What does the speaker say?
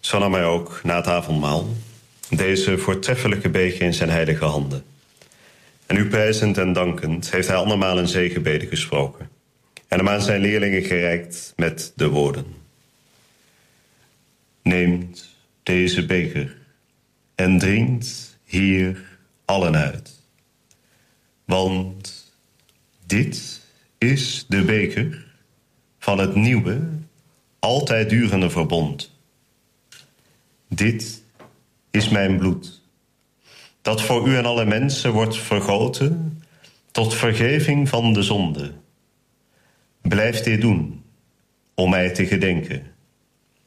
Zo nam hij ook na het avondmaal deze voortreffelijke beker in zijn heilige handen. En u prijzend en dankend heeft hij andermaal een zegenbede gesproken en hem aan zijn leerlingen gereikt met de woorden: neemt deze beker en drinkt hier allen uit. Want dit is de beker van het nieuwe, altijd durende verbond. Dit is mijn bloed, dat voor u en alle mensen wordt vergoten tot vergeving van de zonde. Blijf dit doen, om mij te gedenken.